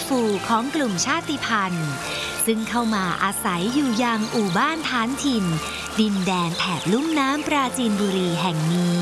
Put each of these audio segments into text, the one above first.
ฟูของกลุ่มชาติพันธุ์ซึ่งเข้ามาอาศัยอยู่ยังอู่บ้านฐานถิ่นดินแดนแถบลุ่มน้ำปราจีนบุรีแห่งนี้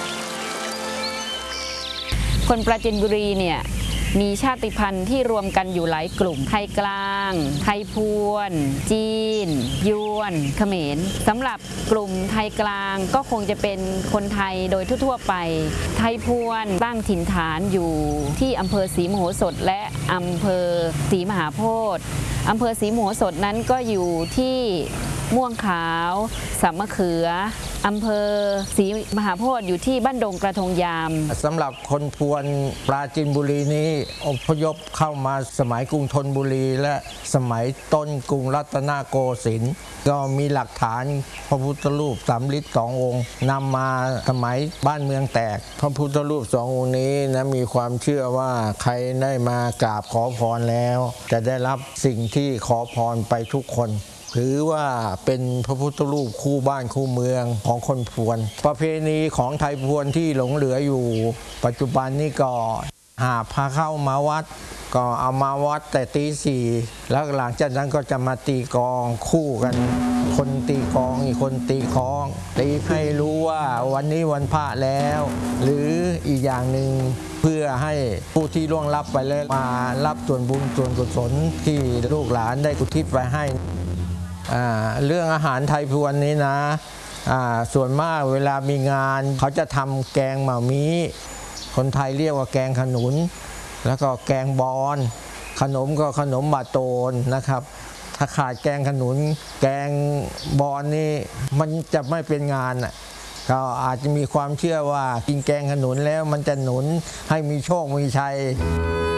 คนปราจีนบุรีเนี่ยมีชาติพันธุ์ที่รวมกันอยู่หลายกลุ่มไทยกลางไทยพวนจีนยวนเขมรสำหรับกลุ่มไทยกลางก็คงจะเป็นคนไทยโดยทั่วๆไปไทยพวนตั้งถิ่นฐานอยู่ที่อำเภอศรีมโหสถและอำเภอศรีมหาโพธิ์อำเภอศรีมโหสถนั้นก็อยู่ที่ม่วงขาวสัมมะเขืออำเภอศรีมหาโพธิ์อยู่ที่บ้านดงกระทงยามสำหรับคนพวนปราจีนบุรีนี้อพยพเข้ามาสมัยกรุงธนบุรีและสมัยต้นกรุงรัตนโกสินทร์ก็มีหลักฐานพระพุทธรูปสำริด2 องค์นำมาสมัยบ้านเมืองแตกพระพุทธรูป2 องค์นี้นะมีความเชื่อว่าใครได้มากราบขอพรแล้วจะได้รับสิ่งที่ขอพรไปทุกคนถือว่าเป็นพระพุทธรูปคู่บ้านคู่เมืองของคนพวนประเพณีของไทยพวนที่หลงเหลืออยู่ปัจจุบันนี้ก็หาพาเข้ามาวัดก็เอามาวัดแต่ตี 4แล้วหลังจากนั้นก็จะมาตีกลองคู่กันคนตีกลองอีกคนตีคล้องตีให้รู้ว่าวันนี้วันพระแล้วหรืออีกอย่างหนึ่งเพื่อให้ผู้ที่ล่วงลับไปแล้วมารับส่วนบุญส่วนกุศลที่ลูกหลานได้อุทิศไปให้เรื่องอาหารไทยพวนนี้นะส่วนมากเวลามีงานเขาจะทำแกงหม่ามีคนไทยเรียกว่าแกงขนุนแล้วก็แกงบอนขนมก็ขนมบาโตนนะครับถ้าขาดแกงขนุนแกงบอนนี่มันจะไม่เป็นงานก็อาจจะมีความเชื่อว่ากินแกงขนุนแล้วมันจะหนุนให้มีโชคมีชัย